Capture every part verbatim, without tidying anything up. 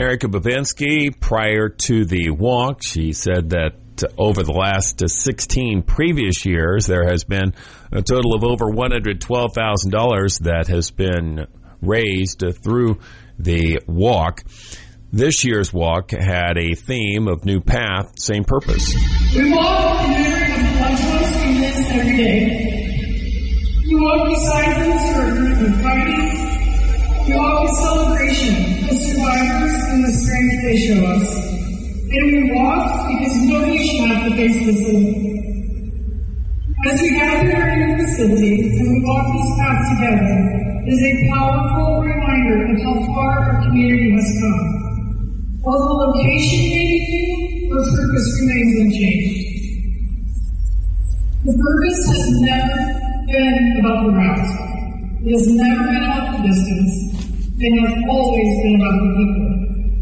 Erica Babinski, prior to the walk, she said that over the last sixteen previous years, there has been a total of over one hundred twelve thousand dollars that has been raised through the walk. This year's walk had a theme of New Path, Same Purpose. We walk in memory of Guatemala students every day. We walk beside those who are hurt and fighting. We walk with celebration, the survivors and the strength they show us. And we walk because nobody should have to face this alone. As we gather in our facility and we walk this path together, it is a powerful reminder of how far our community has come. While the location may be new, our purpose remains unchanged. The purpose has never been about the route. It has never been about the distance. It has always been about the people.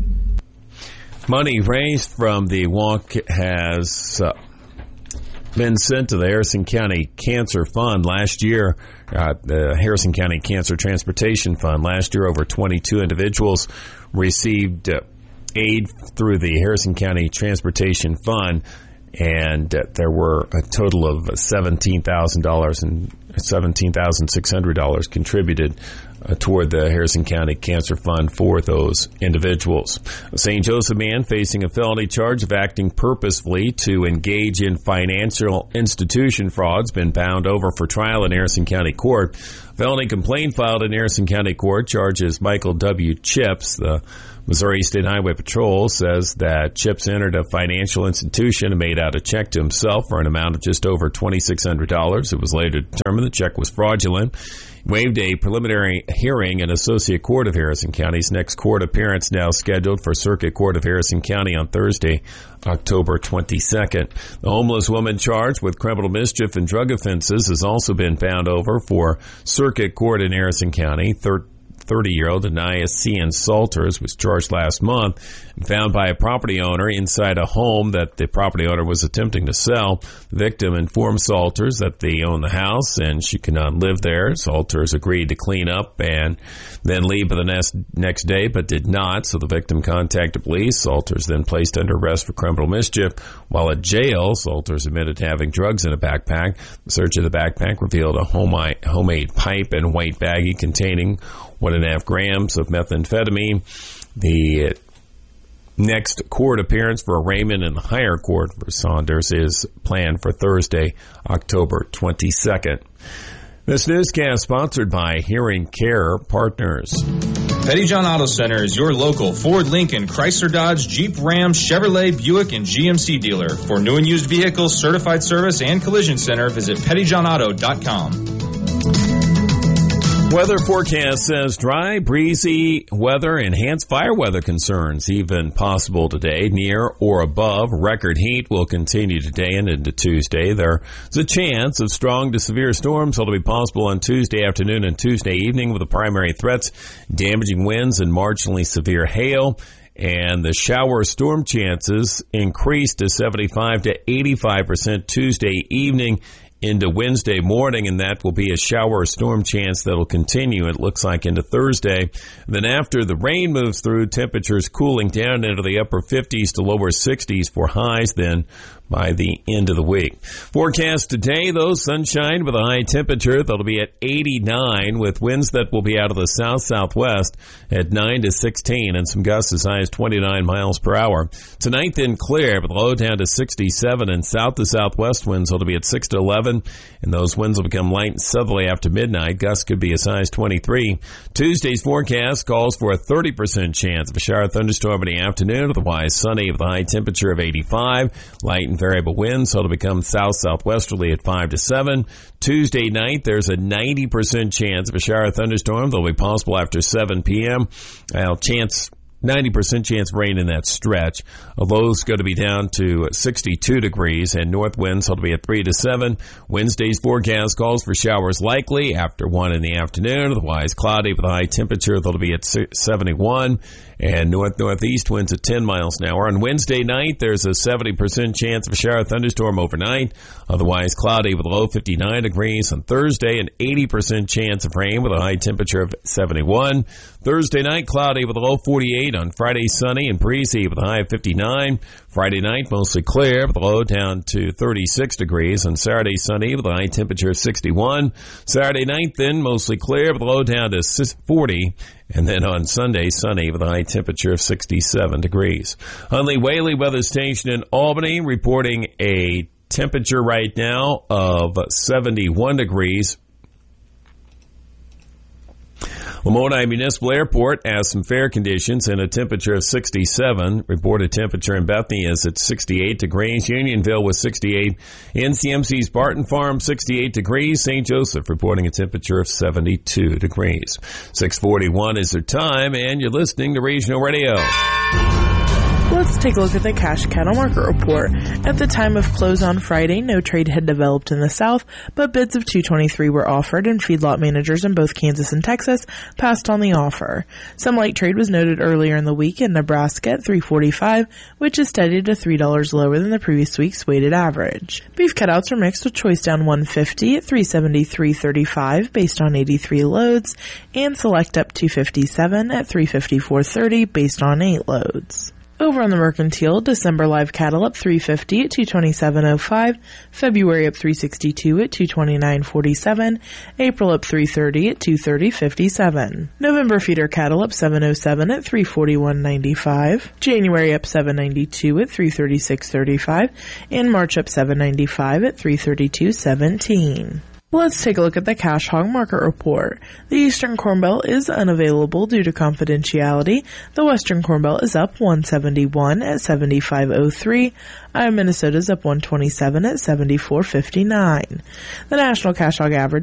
Money raised from the walk has uh, been sent to the Harrison County Cancer Fund. Last year, uh, the Harrison County Cancer Transportation Fund, last year over twenty-two individuals received uh, aid through the Harrison County Transportation Fund, and uh, there were a total of seventeen thousand dollars and seventeen thousand six hundred dollars contributed Uh, toward the Harrison County Cancer Fund for those individuals. A Saint Joseph man facing a felony charge of acting purposefully to engage in financial institution fraud has been bound over for trial in Harrison County Court. Felony complaint filed in Harrison County Court charges Michael W. Chips. The Missouri State Highway Patrol says that Chips entered a financial institution and made out a check to himself for an amount of just over twenty-six hundred dollars. It was later determined the check was fraudulent. Waived a preliminary hearing in Associate Court of Harrison County's next court appearance now scheduled for Circuit Court of Harrison County on Thursday, October twenty-second. The homeless woman charged with criminal mischief and drug offenses has also been bound over for Circuit Court in Harrison County. thirty-year-old Anaya Cian Salters was charged last month and found by a property owner inside a home that the property owner was attempting to sell. The victim informed Salters that they own the house and she could not live there. Salters agreed to clean up and then leave the next, next day, but did not, so the victim contacted police. Salters then placed under arrest for criminal mischief. While at jail, Salters admitted to having drugs in a backpack. The search of the backpack revealed a homemade pipe and white baggie containing one and a half grams of methamphetamine. The next court appearance for Raymond in the higher court for Saunders is planned for Thursday, October twenty-second. This newscast sponsored by Hearing Care Partners. Pettyjohn Auto Center is your local Ford, Lincoln, Chrysler, Dodge, Jeep, Ram, Chevrolet, Buick, and G M C dealer. For new and used vehicles, certified service, and collision center, visit pettyjohn auto dot com. Weather forecast says dry, breezy weather, enhanced fire weather concerns even possible today. Near or above record heat will continue today and into Tuesday. There's a chance of strong to severe storms that'll be possible on Tuesday afternoon and Tuesday evening, with the primary threats damaging winds and marginally severe hail. And the shower storm chances increase to seventy-five to eighty-five percent Tuesday evening into Wednesday morning, and that will be a shower storm chance that will continue, it looks like, into Thursday. And then after the rain moves through, temperatures cooling down into the upper fifties to lower sixties for highs then by the end of the week. Forecast today, though, sunshine with a high temperature that'll be at eighty-nine, with winds that will be out of the south-southwest at nine to sixteen and some gusts as high as twenty-nine miles per hour. Tonight then clear, but the low down to sixty-seven, and south to southwest winds will be at six to eleven, and those winds will become light and southerly after midnight. Gusts could be as high as twenty-three. Tuesday's forecast calls for a thirty percent chance of a shower thunderstorm in the afternoon, otherwise sunny with a high temperature of eighty-five. Light and variable winds, so it'll become south-southwesterly at five to seven. Tuesday night, there's a ninety percent chance of a shower thunderstorm. That'll be possible after seven p.m. Well, chance ninety percent chance of rain in that stretch. A low's going to be down to sixty-two degrees, and north winds will be at three to seven. Wednesday's forecast calls for showers likely after one in the afternoon. Otherwise cloudy with a high temperature that'll be at seventy-one, and north-northeast winds at ten miles an hour. On Wednesday night, there's a seventy percent chance of a shower thunderstorm overnight. Otherwise cloudy with a low fifty-nine degrees. On Thursday, an eighty percent chance of rain with a high temperature of seventy-one. Thursday night, cloudy with a low forty-eight fifty-eight. On Friday, sunny and breezy with a high of fifty-nine. Friday night, mostly clear with a low down to thirty-six degrees. On Saturday, sunny with a high temperature of sixty-one. Saturday night, then, mostly clear with a low down to forty. And then on Sunday, sunny with a high temperature of sixty-seven degrees. Hunley Whaley Weather Station in Albany reporting a temperature right now of seventy-one degrees. Lamoni Municipal Airport has some fair conditions and a temperature of sixty-seven. Reported temperature in Bethany is at sixty-eight degrees. Unionville was sixty-eight. N C M C's Barton Farm, sixty-eight degrees. Saint Joseph reporting a temperature of seventy-two degrees. six forty-one is their time, and you're listening to Regional Radio. Let's take a look at the cash cattle market report. At the time of close on Friday, no trade had developed in the South, but bids of two twenty-three were offered, and feedlot managers in both Kansas and Texas passed on the offer. Some light trade was noted earlier in the week in Nebraska at three forty-five, which is steady to three dollars lower than the previous week's weighted average. Beef cutouts are mixed with choice down one fifty at three seventy-three thirty-five based on eighty-three loads, and select up two fifty-seven at three fifty-four thirty based on eight loads. Over on the mercantile, December live cattle up three fifty at two twenty-seven oh five, February up three sixty-two at two twenty-nine forty-seven, April up three thirty at two thirty fifty-seven. November feeder cattle up seven oh seven at three forty-one ninety-five, January up seven ninety-two at three thirty-six thirty-five, and March up seven ninety-five at three thirty-two seventeen. Let's take a look at the cash hog market report. The Eastern Corn Belt is unavailable due to confidentiality. The Western Corn Belt is up one seventy-one at seventy-five oh three. Iowa, Minnesota is up one twenty-seven at seventy-four fifty-nine. The national cash hog average